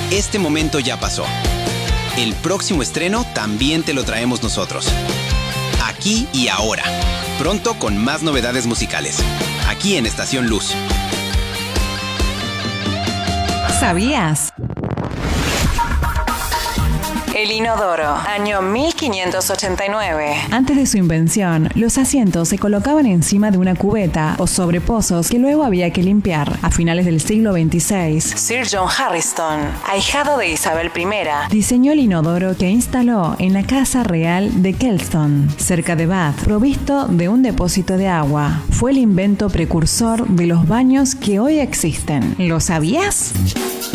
este momento ya pasó. El próximo estreno también te lo traemos nosotros. Aquí y ahora. Pronto con más novedades musicales. Aquí en Estación Luz. ¿Sabías? El inodoro, año 1589. Antes de su invención, los asientos se colocaban encima de una cubeta o sobre pozos que luego había que limpiar. A finales del siglo XXVI, Sir John Harrison, ahijado de Isabel I, diseñó el inodoro que instaló en la Casa Real de Kelston, cerca de Bath, provisto de un depósito de agua. Fue el invento precursor de los baños que hoy existen. ¿Lo sabías?